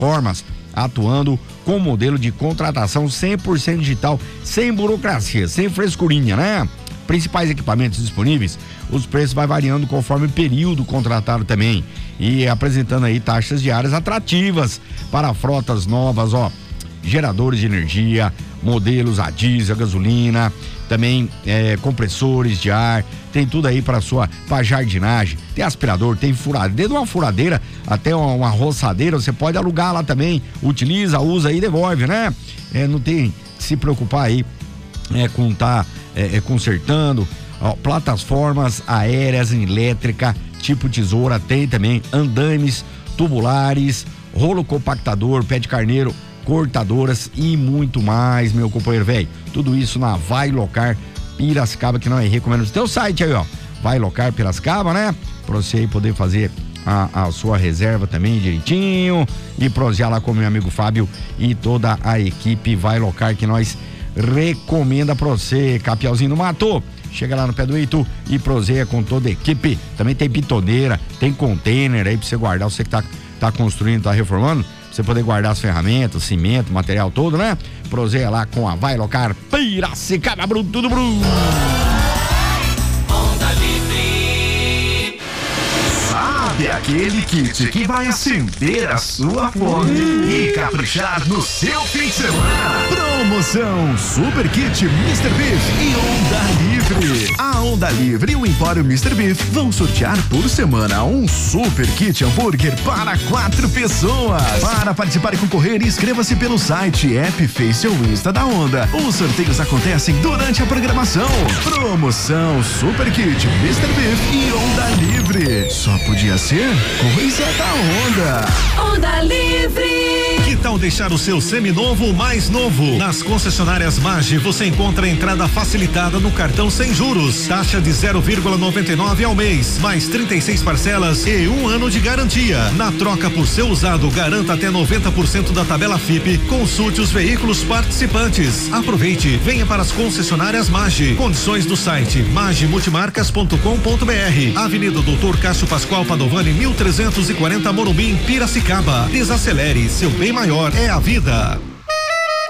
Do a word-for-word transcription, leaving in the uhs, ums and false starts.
formas, atuando com modelo de contratação cem por cento digital, sem burocracia, sem frescurinha, né? Principais equipamentos disponíveis, os preços vai variando conforme o período contratado também, e apresentando aí taxas diárias atrativas para frotas novas, ó, geradores de energia, modelos a diesel, a gasolina, também é, compressores de ar, tem tudo aí para sua para jardinagem, tem aspirador, tem furadeira, desde uma furadeira até uma, uma roçadeira, você pode alugar lá também, utiliza, usa e devolve, né? É, não tem que se preocupar aí é, com tá é, é, consertando, ó, plataformas aéreas em elétrica, tipo tesoura, tem também andames tubulares, rolo compactador, pé de carneiro, cortadoras e muito mais, meu companheiro velho. Tudo isso na Vai Locar Piracicaba, que não é recomendo. Tem o site aí, ó, Vai Locar Piracicaba, né? Pra você aí poder fazer a, a sua reserva também direitinho e prosear lá com meu amigo Fábio e toda a equipe Vai Locar, que nós recomenda pra você, Capiauzinho do Mato. Chega lá no pé do Itu e proseia com toda a equipe. Também tem pitoneira, tem container aí pra você guardar, você que tá, tá construindo, tá reformando, pra você poder guardar as ferramentas, cimento, material todo, né? Proseia lá com a Vai Locar Piracicaba, Bruno, tudo Bruno. Sabe aquele kit que vai acender a sua fome e caprichar no seu fim de semana? Promoção Super Kit mister Beef e Onda Livre. A Onda Livre e o Empório mister Beef vão sortear por semana um Super Kit hambúrguer para quatro pessoas. Para participar e concorrer, inscreva-se pelo site, app, Face ou Insta da Onda. Os sorteios acontecem durante a programação. Promoção Super Kit mister Beef e Onda Livre. Só podia ser coisa da Onda. Onda Livre. Que tal deixar o seu seminovo mais novo? Nas concessionárias Mage você encontra a entrada facilitada no cartão sem juros, taxa de zero vírgula noventa e nove ao mês, mais trinta e seis parcelas e um ano de garantia. Na troca por seu usado, garanta até noventa por cento da tabela F I P. Consulte os veículos participantes. Aproveite, venha para as concessionárias Mage. Condições do site mage multimarcas ponto com ponto br. Avenida Doutor Cássio Pascoal Padovani, mil trezentos e quarenta, Morumbi, Piracicaba. Desacelere, seu bem maior é a vida.